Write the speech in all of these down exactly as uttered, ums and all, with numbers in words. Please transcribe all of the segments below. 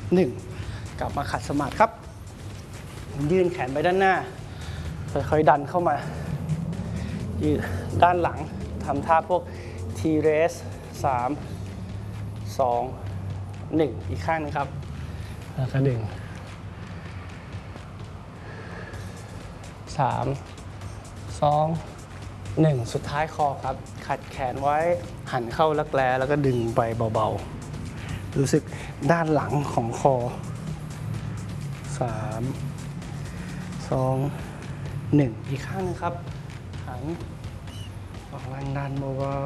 หนึ่งกลับมาขัดสมาธิครับยื่นแขนไปด้านหน้าค่อยๆดันเข้ามายืดด้านหลังทำท่าพวก T-Raise สาม สอง หนึ่งอีกข้างนึงครับแล้วก็ดึงสาม สอง หนึ่งสุดท้ายคอครับขัดแขนไว้หันเข้ารักแร้แล้วก็ดึงไปเบาๆรู้สึกด้านหลังของคอสาม สอง หนึ่งอีกข้างนึงครับหันออกแรงดันเบา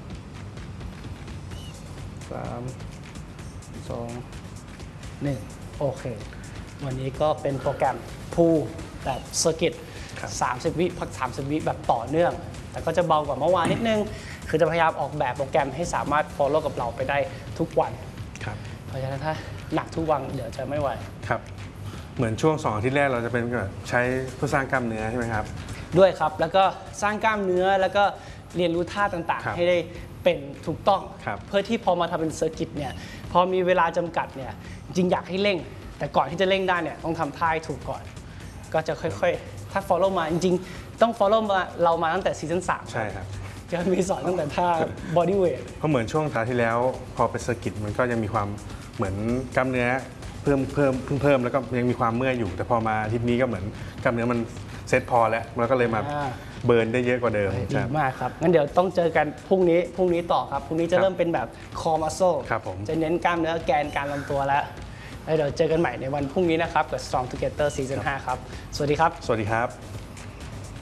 ๆสาม สอง หนึ่งโอเควันนี้ก็เป็นโปรแกรมพูลแบบเซอร์กิตสามสิบวิพักสามสิบวิแบบต่อเนื่องแต่ก็จะเบากว่าเมื่อวานนิดนึงคือจะพยายามออกแบบโปรแกรมให้สามารถ follow กับเราไปได้ทุกวันครับเพราะฉะนั้นถ้าหนักทุกวันเดี๋ยวจะไม่ไหวครับเหมือนช่วงสองอาทิตย์แรกเราจะเป็นใช้เพื่อสร้างกล้ามเนื้อใช่ไหมครับด้วยครับแล้วก็สร้างกล้ามเนื้อแล้วก็เรียนรู้ท่าต่างๆให้ได้เป็นถูกต้องเพื่อที่พอมาทำเป็นเซอร์กิตเนี่ยพอมีเวลาจำกัดเนี่ยจริงอยากให้เร่งแต่ก่อนที่จะเร่งได้เนี่ยต้องทำท่าให้ถูกก่อนก็จะค่อยๆถ้า follow มาจริงๆต้อง follow มาเรามาตั้งแต่ซีซั่นสามใช่ครับจะมีสอนตั้งแต่ท่า body weight เพราะเหมือนช่วงตาที่แล้วพอเป็นเซอร์กิตมันก็ยังมีความเหมือนกล้ามเนื้อเพิ่มเพิ่มเพิ่มแล้วก็ยังมีความเมื่อยอยู่แต่พอมาอาทิตย์นี้ก็เหมือนกล้ามเนื้อมันเซตพอแล้วมันก็เลยมาเบิร์นได้เยอะกว่าเดิมดีมากครับงั้นเดี๋ยวต้องเจอกันพรุ่งนี้พรุ่งนี้ต่อครับพรุ่งนี้จะเริ่มเป็นแบบ core muscle จะเน้นกล้ามเนื้อแกนการลำตัวแล้วแล้วเดี๋ยวเจอกันใหม่ในวันพรุ่งนี้นะครับกับ Strong Together Season ห้าครับสวัสดีครับสวัสดีครับ